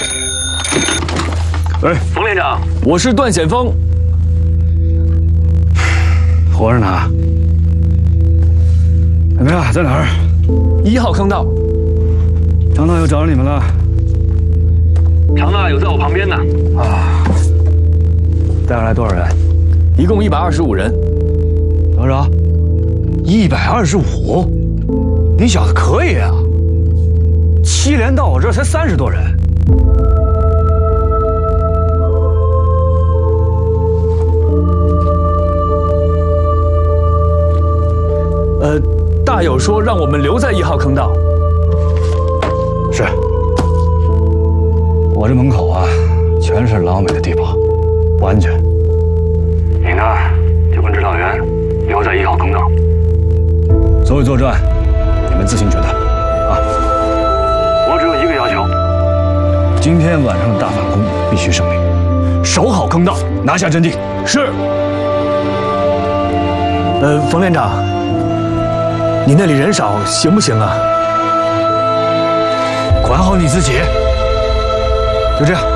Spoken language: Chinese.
喂， 冯连长， 我是段显峰。 活着呢？怎么样？在哪儿 1号坑道。 长大又找着你们了。 常大有在我旁边呢。 啊，带上来多少人？ 一共125人。 多少？125？你小子可以啊！7连到我这儿才30多人。 大友说让我们留在1号坑道。 是。我这门口啊，全是老美的地堡，不安全。 你呢，就跟指导员留在1号坑道。 所有作战，你们自行决断。啊， 我只有一个要求， 今天晚上的大反攻必须胜利，守好坑道，拿下阵地。 是。冯连长，你那里人少行不行啊？ 管好你自己。就这样。